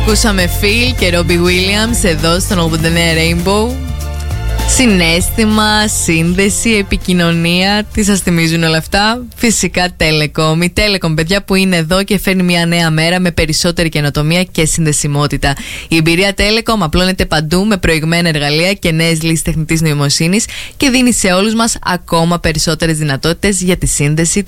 Ακούσαμε Phil και Robbie Williams εδώ στον 89 Rainbow. Συναίσθημα, σύνδεση, επικοινωνία. Τι σας θυμίζουν όλα αυτά? Φυσικά Telecom. Η Telecom, παιδιά, που είναι εδώ και φέρνει μια νέα μέρα με περισσότερη καινοτομία και συνδεσιμότητα. Η εμπειρία Telecom απλώνεται παντού με προηγμένα εργαλεία και νέες λύσεις τεχνητής νοημοσύνης και δίνει σε όλους μας ακόμα περισσότερες δυνατότητες για τη σύνδεση,